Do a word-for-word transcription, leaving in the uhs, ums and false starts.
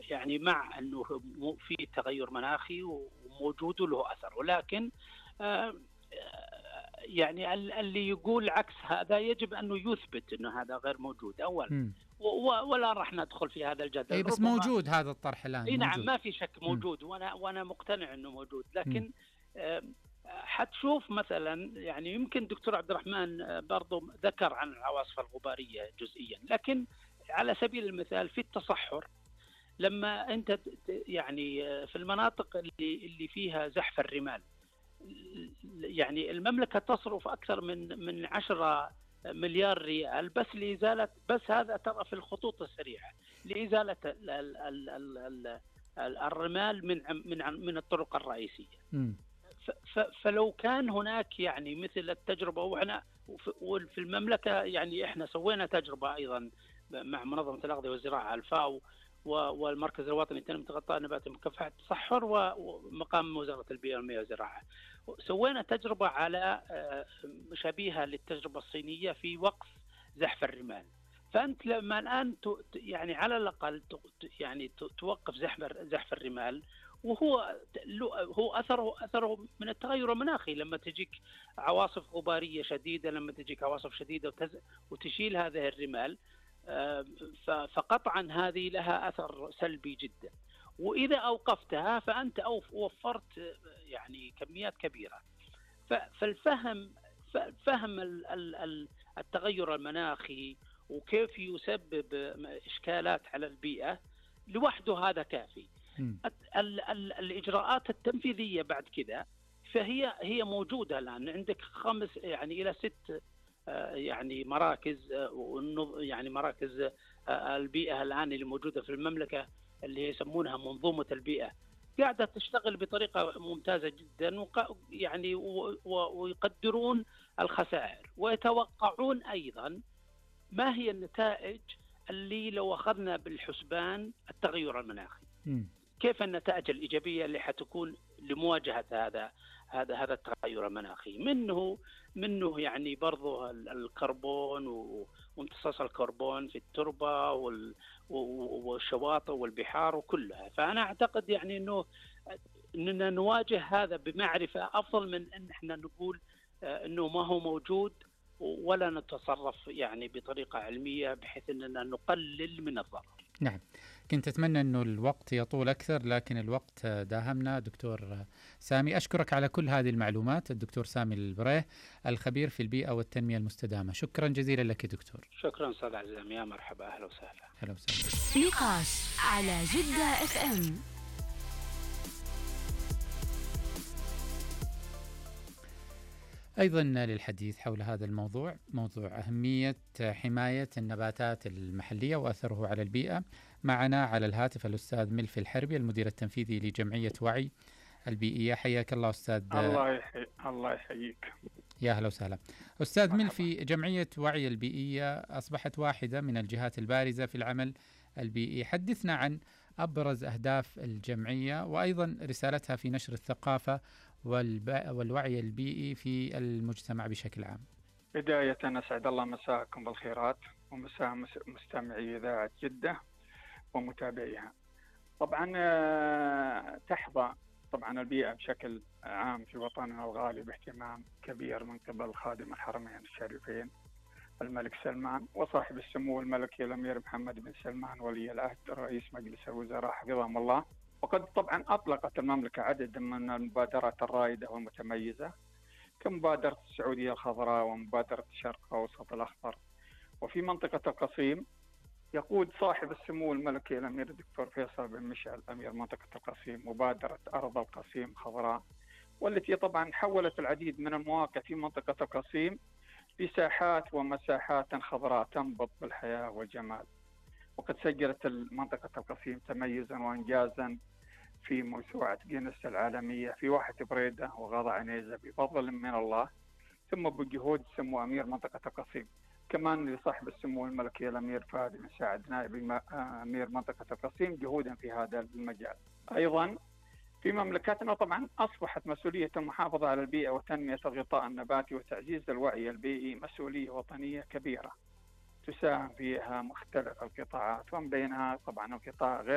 يعني مع أنه في تغير مناخي وموجود له أثر، ولكن يعني اللي يقول عكس هذا يجب أنه يثبت أنه هذا غير موجود أولا، ولا راح ندخل في هذا الجدل. أي بس موجود هذا الطرح الآن. أي نعم، ما في شك موجود، وأنا وأنا مقتنع أنه موجود، لكن حتشوف مثلا يعني يمكن دكتور عبد الرحمن برضو ذكر عن العواصف الغبارية جزئيا، لكن على سبيل المثال في التصحر، لما أنت يعني في المناطق اللي اللي فيها زحف الرمال، يعني المملكة تصرف أكثر من من عشرة مليار ريال بس لإزالة، بس هذا ترى في الخطوط السريعة لإزالة ال ال ال ال ال الرمال من من من الطرق الرئيسية. فلو كان هناك يعني مثل التجربة، وإحنا وفي المملكة يعني إحنا سوينا تجربة أيضا مع منظمة الأغذية والزراعة الفاو والمركز الوطني لتنمية الغطاء النباتي ومكافحة التصحر ومقام وزارة البيئة والمياه والزراعة، سوينا تجربة على شبيهة للتجربة الصينية في وقف زحف الرمال. فأنت لما الآن يعني على الأقل يعني توقف زحف زحف الرمال، وهو هو أثره أثره من التغير المناخي، لما تجيك عواصف غبارية شديدة، لما تجيك عواصف شديدة وتشيل هذه الرمال، فقطعا هذه لها أثر سلبي جدا. وإذا أوقفتها فأنت وفرت يعني كميات كبيرة. فالفهم فهم التغير المناخي وكيف يسبب إشكالات على البيئة لوحده هذا كافي. ال ال الإجراءات التنفيذية بعد كذا فهي هي موجودة الآن. عندك خمس يعني إلى ست يعني مراكز، يعني مراكز البيئة الآن اللي موجودة في المملكة اللي يسمونها منظومة البيئة، قاعدة تشتغل بطريقة ممتازة جدا، يعني ويقدرون الخسائر ويتوقعون أيضا ما هي النتائج اللي لو أخذنا بالحسبان التغير المناخي، كيف النتائج الإيجابية اللي حتكون لمواجهة هذا هذا هذا التغير المناخي. منه منه يعني برضه الكربون وامتصاص الكربون في التربة والشواطئ والبحار وكلها. فأنا أعتقد يعني إنه إننا نواجه هذا بمعرفة أفضل من إن إحنا نقول إنه ما هو موجود ولا نتصرف يعني بطريقة علمية بحيث إننا نقلل من الضرر. نعم، كنت أتمنى أنه الوقت يطول أكثر لكن الوقت داهمنا. دكتور سامي، أشكرك على كل هذه المعلومات. الدكتور سامي البريه، الخبير في البيئة والتنمية المستدامة، شكرا جزيلا لك دكتور. شكرا أستاذ عزام، يا مرحبا، أهلا وسهلا. أهلا وسهلا. نقاش على جدة اف ام. أيضا للحديث حول هذا الموضوع، موضوع أهمية حماية النباتات المحلية وأثره على البيئة، معنا على الهاتف الأستاذ ملفي الحربي المدير التنفيذي لجمعية وعي البيئية. حياك الله أستاذ. الله يحيي الله يحييك. يا أهلا وسهلا أستاذ ملفي. جمعية وعي البيئية أصبحت واحدة من الجهات البارزة في العمل البيئي. حدثنا عن أبرز أهداف الجمعية وأيضا رسالتها في نشر الثقافة والوعي البيئي في المجتمع بشكل عام. بداية أسعد الله مساءكم بالخيرات ومساء مستمعي إذاعة جدة ومتابعيها. طبعا تحظى طبعا البيئة بشكل عام في وطننا الغالي باهتمام كبير من قبل خادم الحرمين الشريفين الملك سلمان وصاحب السمو الملكي الأمير محمد بن سلمان ولي العهد رئيس مجلس الوزراء حفظهم الله. وقد طبعا أطلقت المملكة عدد من المبادرات الرائدة والمتميزة كمبادرة السعودية الخضراء ومبادرة الشرق الأوسط الأخضر. وفي منطقة القصيم يقود صاحب السمو الملكي الأمير الدكتور فيصل بن مشعل أمير منطقة القصيم مبادرة أرض القصيم خضراء، والتي طبعا حولت العديد من المواقع في منطقة القصيم لساحات ومساحات خضراء تنبض بالحياة والجمال. وقد سجلت منطقة القصيم تميزا وإنجازا في موسوعة جينيس العالمية في واحة بريدة وغضا عنيزة بفضل من الله ثم بجهود سمو أمير منطقة القصيم. كمان لصاحب السمو الملكي الأمير فهد بن سعد نائب أمير منطقة القصيم جهودا في هذا المجال. أيضا في مملكتنا طبعا أصبحت مسؤولية المحافظة على البيئة وتنمية الغطاء النباتي وتعزيز الوعي البيئي مسؤولية وطنية كبيرة تساهم فيها مختلف القطاعات ومن بينها طبعا القطاع غير